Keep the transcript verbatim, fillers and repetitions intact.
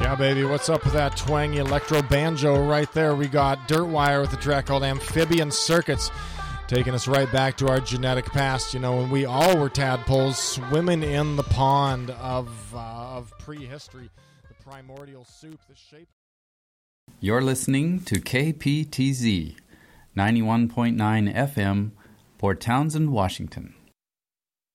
Yeah, baby, what's up with that twangy electro banjo right there? We got Dirtwire with a track called Amphibian Circuits, taking us right back to our genetic past, you know, when we all were tadpoles swimming in the pond of, uh, of prehistory, the primordial soup, the shape. You're listening to K P T Z, ninety-one point nine F M, Port Townsend, Washington.